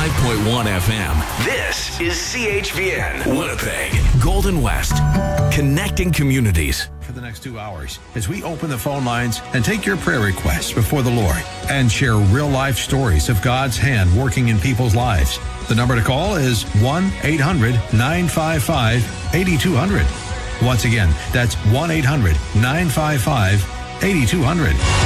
FM. This is CHVN, Winnipeg, Golden West, connecting communities. For the next 2 hours, as we open the phone lines and take your prayer requests before the Lord and share real-life stories of God's hand working in people's lives. The number to call is 1-800-955-8200. Once again, that's 1-800-955-8200.